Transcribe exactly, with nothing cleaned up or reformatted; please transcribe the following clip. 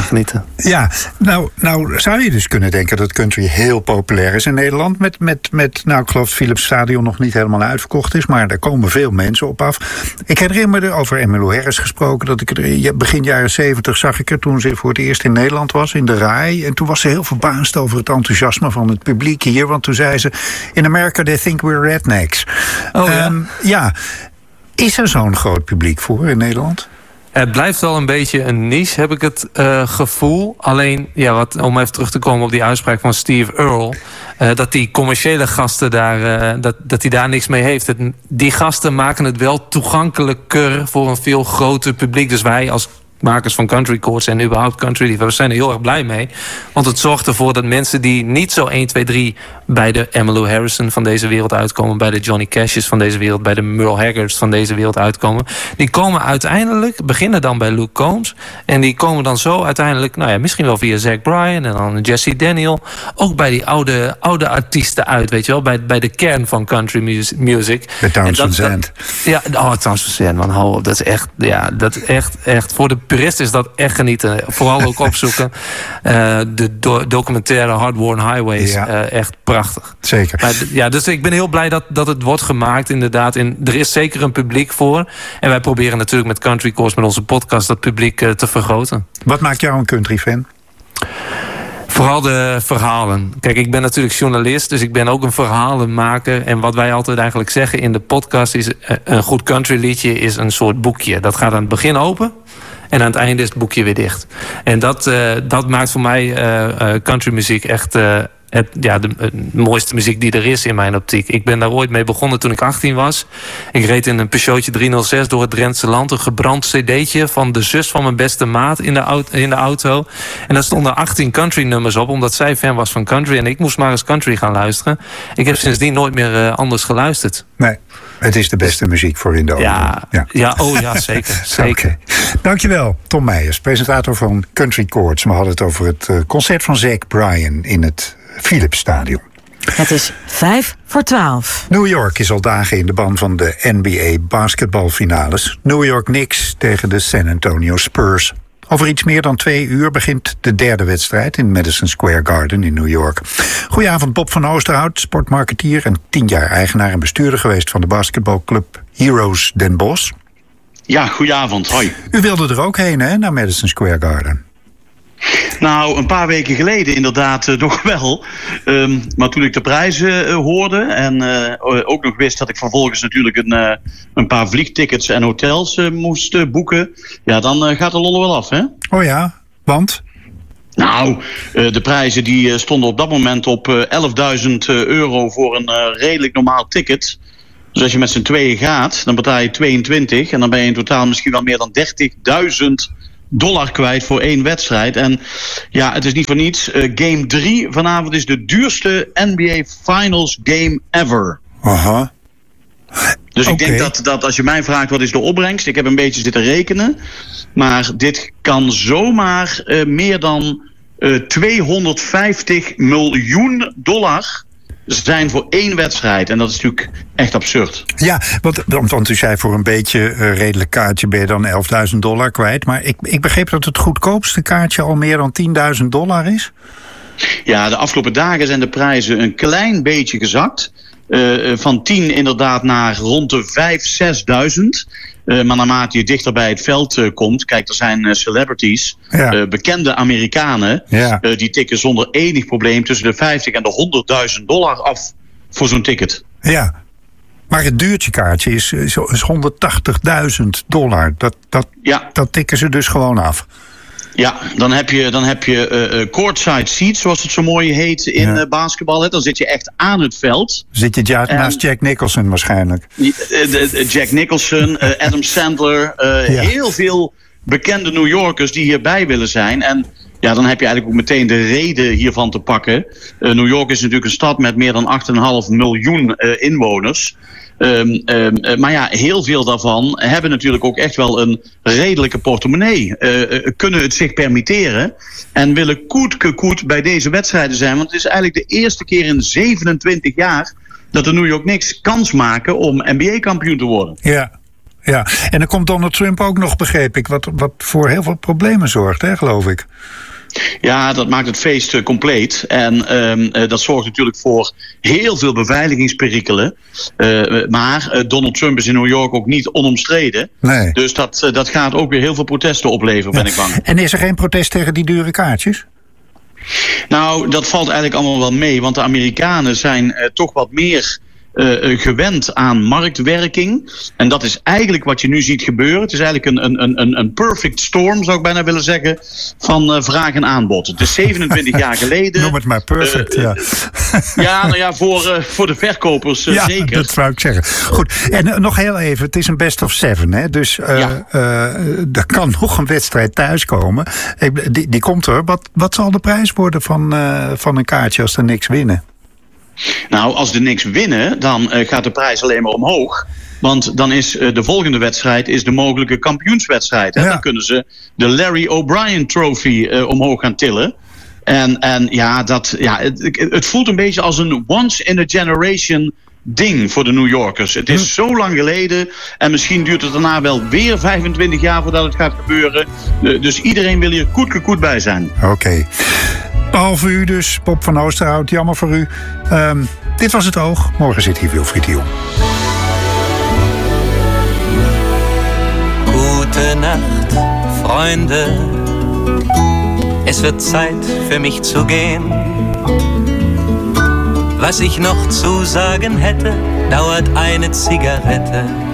genieten. Ja, nou, nou zou je dus kunnen denken dat country heel populair is in Nederland. Met, met, met nou, ik geloof dat Philips Stadion nog niet helemaal uitverkocht is, maar daar komen veel mensen op af. Ik herinner me er over Emmylou Harris gesproken, dat ik er begin jaren zeventig zag ik er toen ze voor het eerst in Nederland was, in de RAI. En toen was ze heel verbaasd over het enthousiasme van het publiek hier, want toen zei ze, in America they think we're rednecks. Oh ja? Um, ja, is er zo'n groot publiek voor in Nederland? Het blijft wel een beetje een niche, heb ik het uh, gevoel. Alleen, ja, wat, om even terug te komen op die uitspraak van Steve Earle, Uh, dat die commerciële gasten daar, uh, dat, dat die daar niks mee heeft. Het, die gasten maken het wel toegankelijker voor een veel groter publiek. Dus wij als makers van country chords en überhaupt country liefhebbers zijn er heel erg blij mee. Want het zorgt ervoor dat mensen die niet zo één, twee, drie bij de Emmylou Harrison van deze wereld uitkomen, bij de Johnny Cash's van deze wereld, bij de Merle Haggards van deze wereld uitkomen, die komen uiteindelijk, beginnen dan bij Luke Combs, en die komen dan zo uiteindelijk, nou ja, misschien wel via Zach Bryan en dan Jesse Daniel, ook bij die oude, oude artiesten uit, weet je wel, bij, bij de kern van country music. De Townsend Zand. Ja, oh, Townsend Zand, man, hou op, dat is echt, ja, dat is echt, echt, voor de purist is dat echt genieten. Vooral ook opzoeken. Uh, de do- documentaire Hard Worn Highways, ja. uh, echt prachtig. Zeker. Maar, ja, dus ik ben heel blij dat, dat het wordt gemaakt, inderdaad. En er is zeker een publiek voor. En wij proberen natuurlijk met Country Chords, met onze podcast, dat publiek uh, te vergroten. Wat maakt jou een country fan? Vooral de verhalen. Kijk, ik ben natuurlijk journalist, dus ik ben ook een verhalenmaker. En wat wij altijd eigenlijk zeggen in de podcast is, een goed country liedje is een soort boekje. Dat gaat aan het begin open en aan het einde is het boekje weer dicht. En dat, uh, dat maakt voor mij uh, uh, countrymuziek echt Uh, Het, ja, de, de mooiste muziek die er is in mijn optiek. Ik ben daar ooit mee begonnen toen ik achttien was. Ik reed in een Peugeotje driehonderdzes door het Drentse land. Een gebrand cd'tje van de zus van mijn beste maat in de, auto, in de auto. En daar stonden achttien country nummers op, omdat zij fan was van country. En ik moest maar eens country gaan luisteren. Ik heb sindsdien nooit meer uh, anders geluisterd. Nee, het is de beste muziek voor in de auto. Ja, ja. ja, oh ja, zeker. zeker. Okay. Dankjewel, Tom Meijers, presentator van Country Chords. We hadden het over het uh, concert van Zach Bryan in het Philips Stadion. Het is vijf voor twaalf. New York is al dagen in de ban van de N B A basketbalfinales. New York Knicks tegen de San Antonio Spurs. Over iets meer dan twee uur begint de derde wedstrijd in Madison Square Garden in New York. Goedenavond, Bob van Oosterhout, sportmarketeer en tien jaar eigenaar en bestuurder geweest van de basketbalclub Heroes Den Bosch. Ja, goedenavond, hoi. U wilde er ook heen, hè, naar Madison Square Garden? Nou, een paar weken geleden inderdaad uh, nog wel. Um, maar toen ik de prijzen uh, hoorde en uh, ook nog wist dat ik vervolgens natuurlijk een, uh, een paar vliegtickets en hotels uh, moest uh, boeken, ja, dan uh, gaat de lol wel af, hè? Oh ja, want? Nou, uh, de prijzen die uh, stonden op dat moment op uh, elfduizend euro voor een uh, redelijk normaal ticket. Dus als je met z'n tweeën gaat, dan betaal je tweeëntwintig en dan ben je in totaal misschien wel meer dan dertigduizend dollar kwijt voor één wedstrijd. En ja, het is niet voor niets. Uh, game drie vanavond is de duurste N B A Finals game ever. Aha. Dus okay. ik denk dat, dat als je mij vraagt wat is de opbrengst, ik heb een beetje zitten rekenen, maar dit kan zomaar uh, meer dan uh, tweehonderdvijftig miljoen dollar zijn voor één wedstrijd. En dat is natuurlijk echt absurd. Ja, want, want, want u zei voor een beetje uh, redelijk kaartje ben je dan elfduizend dollar kwijt. Maar ik, ik begreep dat het goedkoopste kaartje al meer dan tienduizend dollar is. Ja, de afgelopen dagen zijn de prijzen een klein beetje gezakt. Uh, van tien inderdaad naar rond de vijf, zesduizend. Uh, maar naarmate je dichter bij het veld uh, komt, kijk, er zijn uh, celebrities, ja. uh, bekende Amerikanen, ja. uh, die tikken zonder enig probleem tussen de vijftig en de honderdduizend dollar af voor zo'n ticket. Ja, maar het duurtje kaartje is, is, is honderdtachtigduizend dollar. Dat, dat, ja. dat tikken ze dus gewoon af. Ja, dan heb je, dan heb je uh, courtside seats, zoals het zo mooi heet in ja. uh, basketbal. Hè. Dan zit je echt aan het veld. Zit je ja, en, naast Jack Nicholson waarschijnlijk. Uh, uh, Jack Nicholson, uh, Adam Sandler, uh, ja. heel veel bekende New Yorkers die hierbij willen zijn. En ja, dan heb je eigenlijk ook meteen de reden hiervan te pakken. Uh, New York is natuurlijk een stad met meer dan acht komma vijf miljoen uh, inwoners. Um, um, uh, maar ja, heel veel daarvan hebben natuurlijk ook echt wel een redelijke portemonnee. Uh, uh, kunnen het zich permitteren. En willen koet koet bij deze wedstrijden zijn. Want het is eigenlijk de eerste keer in zevenentwintig jaar dat de New York Knicks kans maken om N B A-kampioen te worden. Ja. ja. En dan komt Donald Trump ook nog, begreep ik, wat, wat voor heel veel problemen zorgt, hè, geloof ik. Ja, dat maakt het feest uh, compleet. En um, uh, dat zorgt natuurlijk voor heel veel beveiligingsperikelen. Uh, maar uh, Donald Trump is in New York ook niet onomstreden. Nee. Dus dat, uh, dat gaat ook weer heel veel protesten opleveren, ja. ben ik bang. En is er geen protest tegen die dure kaartjes? Nou, dat valt eigenlijk allemaal wel mee. Want de Amerikanen zijn uh, toch wat meer uh, gewend aan marktwerking. En dat is eigenlijk wat je nu ziet gebeuren. Het is eigenlijk een, een, een, een perfect storm, zou ik bijna willen zeggen, van uh, vraag en aanbod. Het is zevenentwintig jaar geleden. Noem het maar perfect, uh, ja. Ja, nou ja, voor, uh, voor de verkopers uh, ja, zeker. Dat zou ik zeggen. Goed, en uh, nog heel even, het is een best of seven, hè? Dus uh, ja. uh, er kan nog een wedstrijd thuiskomen. Die, die komt er. Wat, wat zal de prijs worden van, uh, van een kaartje als er niks winnen? Nou, als de Knicks winnen, dan uh, gaat de prijs alleen maar omhoog. Want dan is uh, de volgende wedstrijd is de mogelijke kampioenswedstrijd. Hè? Ja. Dan kunnen ze de Larry O'Brien Trophy uh, omhoog gaan tillen. En, en ja, dat, ja het, het voelt een beetje als een once in a generation ding voor de New Yorkers. Het is hm. zo lang geleden. En misschien duurt het daarna wel weer vijfentwintig jaar voordat het gaat gebeuren. Uh, dus iedereen wil hier koet koet bij zijn. Oké. Okay. Behalve u dus, Bob van Oosterhout, jammer voor u. Um, dit was Het Oog. Morgen zit hier Wilfried de Jong. Gute Nacht, Freunde. Es wird Zeit für mich zu gehen. Was ich noch zu sagen hätte, dauert eine Zigarette